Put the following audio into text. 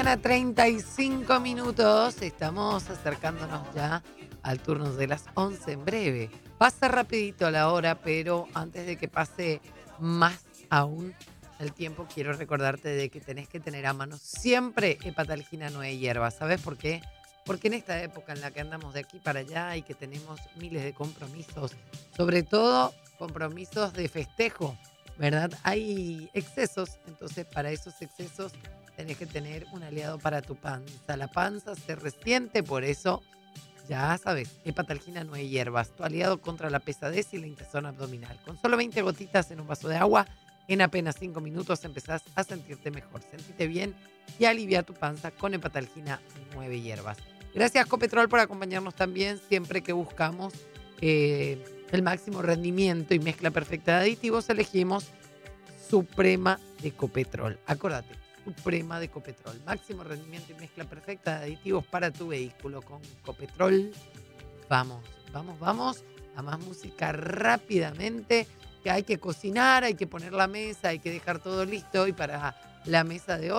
mañana, 35 minutos. Estamos acercándonos ya al turno de las 11 en breve. Pasa rapidito la hora, pero antes de que pase más aún el tiempo, quiero recordarte de que tenés que tener a mano siempre Hepatalgina 9 hierbas. ¿Sabes por qué? Porque en esta época en la que andamos de aquí para allá y que tenemos miles de compromisos, sobre todo compromisos de festejo, ¿verdad? Hay excesos, entonces para esos excesos tenés que tener un aliado para tu panza. La panza se resiente, por eso, ya sabes, Hepatalgina 9 hierbas, tu aliado contra la pesadez y la hinchazón abdominal. Con solo 20 gotitas en un vaso de agua, en apenas 5 minutos empezás a sentirte mejor. Sentite bien y alivia tu panza con Hepatalgina 9 hierbas. Gracias, Copetrol, por acompañarnos también siempre que buscamos el máximo rendimiento y mezcla perfecta de aditivos. Elegimos Suprema de Copetrol. Acordate, Suprema de Copetrol. Máximo rendimiento y mezcla perfecta de aditivos para tu vehículo. Con Copetrol, vamos, vamos, vamos a más música rápidamente. Que hay que cocinar, hay que poner la mesa, hay que dejar todo listo. Y para la mesa de hoy,